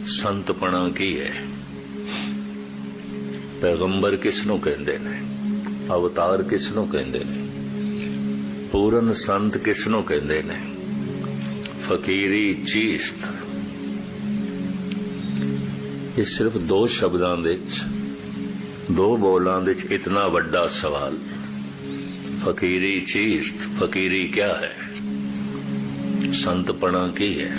संतपना की है। पैगंबर किसनों कहते ने, अवतार किसनों कहते ने, पूरन संत किसनों कहते ने, फकीरी चीस्त। ये सिर्फ दो शब्दां दे दो बोलां दे इतना वड्डा सवाल। फकीरी चीस्त, फकीरी क्या है, संतपना की है।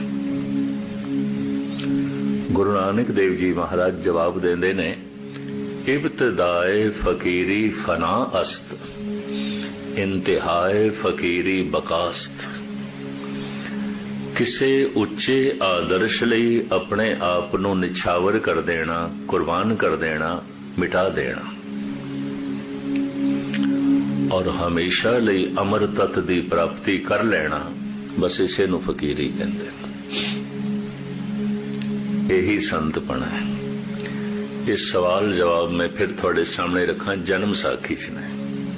गुरु नानक देव जी महाराज जवाब देंदे ने, इब्तदाए फकीरी फना अस्त, इंतहाए फकीरी बकास्त। किसे उच्चे आदर्श लई अपने आप नूं निछावर कर देना, कुर्बान कर देना, मिटा देना और हमेशा लई अमर तत्त दी प्राप्ति कर लेना, बस इसे नूं फकीरी कहंदे ने। यही संतपना है। इस सवाल जवाब में फिर थोड़े सामने रखा जन्म साखी च ने।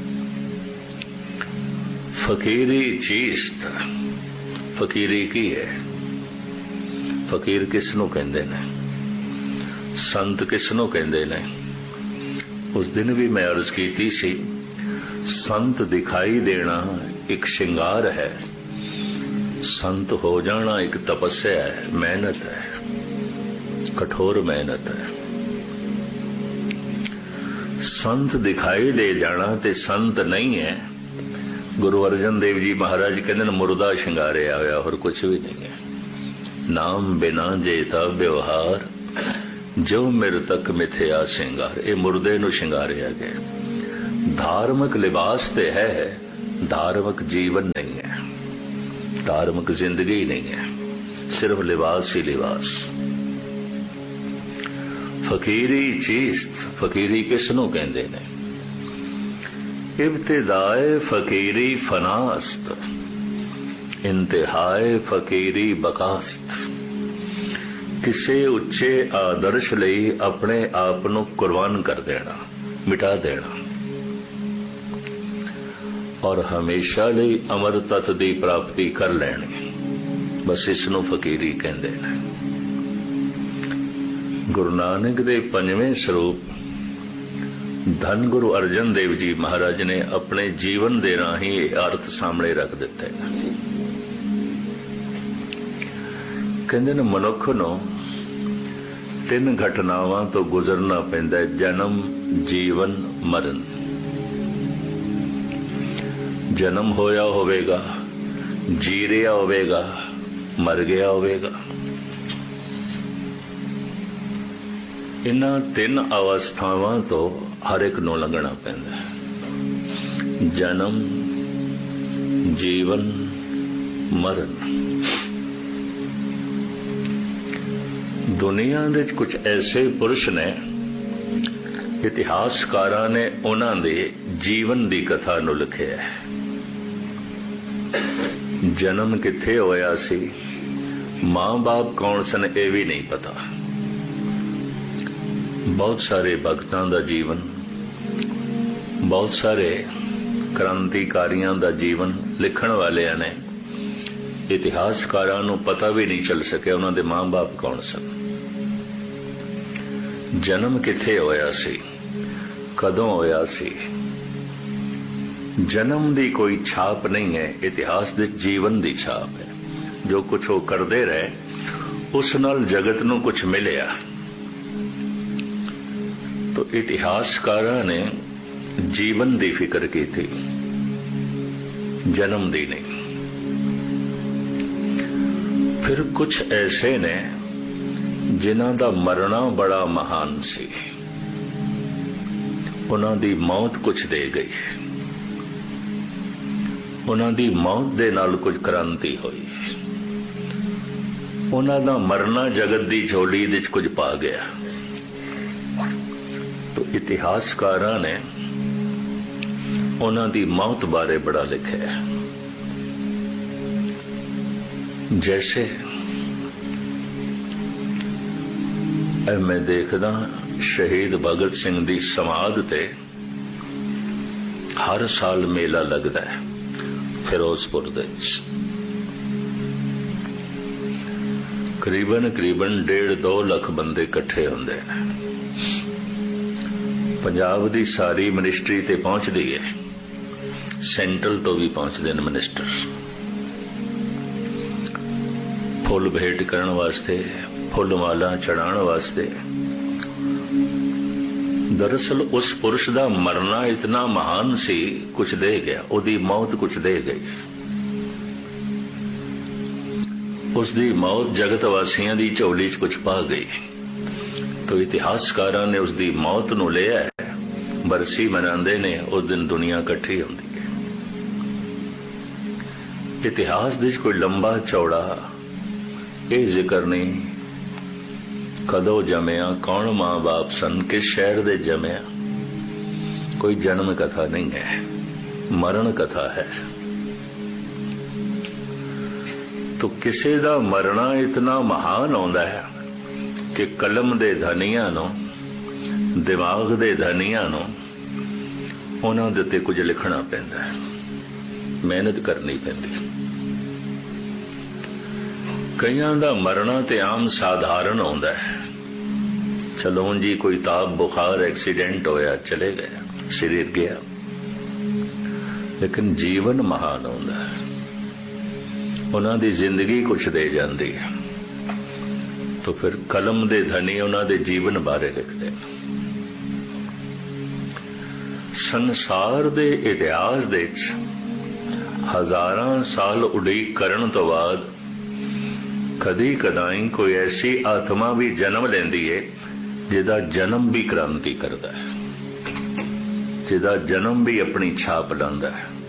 फकीरी चीस्त, फकीरी की है। फकीर किसनों कहंदे ने, संत किसनों कहंदे ने। उस दिन भी मैं अर्ज की सी, संत दिखाई देना एक श्रृंगार है, संत हो जाना एक तपस्या है, मेहनत है, कठोर मेहनत है। संत दिखाई दे जाना ते संत नहीं है। गुरु अर्जन देव जी महाराज कहते मुर्दा शिंगारे आया और कुछ भी नहीं है। नाम बिना जेता व्यवहार, जो मेरे तक मिथ्या श्रृंगार। ये मुर्दे नु शिंगारिया गया। धार्मिक लिबास ते है, धार्मिक जीवन नहीं है, धार्मिक जिंदगी नहीं है, सिर्फ लिबास ही लिबास। फकीरी चीस्त, फकीरी किसनों कहंदे ने। इब्तिदाए फकीरी फनास्त, इंतहाए फकीरी बकास्त। किसे उच्चे आदर्श लई अपने आप नूं कुर्बान कर देना, मिटा देना और हमेशा लई अमर तत्त दी प्राप्ति कर लेनी, बस इसनूं फकीरी कहंदे ने। गुरु नानक दे पंजवें स्वरूप धन गुरु अर्जन देव जी महाराज ने अपने जीवन दे राही अर्थ सामने रख दिते। कहंदे ने मनुख नूं तीन घटनावां तो गुजरना पैंदा है, जन्म, जीवन, मरण। जन्म होया होवेगा, जी रिहा होवेगा, मर गया होवेगा। इन्हां तीन अवस्थावां तो हर एक नूं लंघना पैंदा है। जन्म, जीवन, मरण। दुनिया दे कुछ ऐसे पुरुष ने, इतिहासकारां ने उन्हां दे जीवन दी कथा नूं लिखिआ है। जन्म किथे होया सी, मां बाप कौन सन, ये भी नहीं पता। बहुत सारे भगतां दा जीवन, बहुत सारे क्रांतिकारियां दा जीवन लिखण वालियां ने, इतिहासकारां नूं पता भी नहीं चल सकिया उन्हां दे मां बाप कौन सन। जन्म किथे होया सी, कदों होया सी, जन्म दी कोई छाप नहीं है, इतिहास दे जीवन दी छाप है। जो कुछ वो करदे रहे उस नाल जगत नूं कुछ मिलिया। तो इतिहासकारां ने जीवन दी फिक्र की थी, जन्म दी नहीं। फिर कुछ ऐसे ने जिन्हां दा मरना बड़ा महान सी, उन्हां दी मौत कुछ दे गई। उन्हां दी मौत दे नाल कुछ क्रांति हुई। उन्हां दा मरना जगत दी झोली दे कुछ पा गया। तो इतिहासकारां ने उन्हां दी मौत बारे बड़ा लिखा है। जैसे मैं देखदा शहीद भगत सिंह दी समाध ते हर साल मेला लगदा है फिरोजपुर दे। ਕਰੀਬਨ 1.5-2 ਲੱਖ ਬੰਦੇ ਇਕੱਠੇ ਹੁੰਦੇ ਨੇ। ਪੰਜਾਬ ਦੀ ਸਾਰੀ ਮਿਨਿਸਟਰੀ ਤੇ ਪਹੁੰਚਦੀ ਹੈ, ਸੈਂਟਰਲ ਤੋਂ ਵੀ ਪਹੁੰਚਦੇ ਨੇ ਮਿਨਿਸਟਰ, ਫੁੱਲ ਭੇਟ ਕਰਨ ਵਾਸਤੇ, ਫੁੱਲ ਮਾਲਾ ਚੜਾਉਣ ਵਾਸਤੇ। ਦਰਅਸਲ ਉਸ ਪੁਰਸ਼ ਦਾ ਮਰਨਾ ਇਤਨਾ ਮਹਾਨ ਸੀ, ਕੁਛ ਦੇ ਗਿਆ, ਉਹਦੀ ਮੌਤ ਕੁਛ ਦੇ ਗਈ। ਉਸ ਦੀ ਮੌਤ ਜਗਤ ਵਾਸੀਆਂ ਦੀ ਝੋਲੀ 'ਚ ਕੁਛ ਪਾ ਗਈ। ਤੋ ਇਤਿਹਾਸਕਾਰਾਂ ਨੇ ਉਸ ਦੀ ਮੌਤ ਨੂੰ ਲਿਆ, ਬਰਸੀ ਮਨਾਉਂਦੇ ਨੇ, ਉਸ ਦਿਨ ਦੁਨੀਆ ਇਕੱਠੀ ਹੁੰਦੀ ਹੈ। ਇਤਿਹਾਸ ਦੇ ਕੋਈ ਲੰਬਾ ਚੌੜਾ ਇਹ ਜ਼ਿਕਰ ਨਹੀਂ ਕਦੋਂ ਜੰਮਿਆ, ਕੌਣ ਮਾਂ ਬਾਪ ਸਨ, ਕਿਸ ਸ਼ਹਿਰ ਦੇ ਜੰਮਿਆ, ਕੋਈ ਜਨਮ ਕਥਾ ਨਹੀਂ ਹੈ, ਮਰਨ ਕਥਾ ਹੈ। ਤੋ ਕਿਸੇ ਦਾ ਮਰਨਾ ਇਤਨਾ ਮਹਾਨ ਆਉਂਦਾ ਹੈ ਕਿ ਕਲਮ ਦੇ ਧਨੀਆਂ ਨੂੰ, ਦਿਮਾਗ ਦੇ ਧਨੀਆਂ ਨੂੰ ਉਹਨਾਂ ਦੇ ਉੱਤੇ ਕੁਝ ਲਿਖਣਾ ਪੈਂਦਾ ਹੈ, ਮਿਹਨਤ ਕਰਨੀ ਪੈਂਦੀ। ਕਈਆਂ ਦਾ ਮਰਨਾ ਤੇ ਆਮ ਸਾਧਾਰਨ ਆਉਂਦਾ ਹੈ, ਚਲੋ ਹੁਣ ਜੀ ਕੋਈ ਤਾਪ ਬੁਖਾਰ ਐਕਸੀਡੈਂਟ ਹੋਇਆ, ਚਲੇ ਗਏ, ਸਰੀਰ ਗਿਆ। ਲੇਕਿਨ ਜੀਵਨ ਮਹਾਨ ਆਉਂਦਾ ਹੈ, ਉਹਨਾਂ ਦੀ ਜ਼ਿੰਦਗੀ ਕੁਛ ਦੇ ਜਾਂਦੀ ਹੈ। तो फिर कलम दे धनी उन्हां दे जीवन बारे लिखते हैं। संसार दे इतिहास दे हजारां साल उड़ीक करन तो बाद कदी कदाई कोई ऐसी आत्मा भी जन्म लेंदी है जिहदा जन्म भी क्रांति करदा है, जिहदा जन्म भी अपनी छाप लांदा है।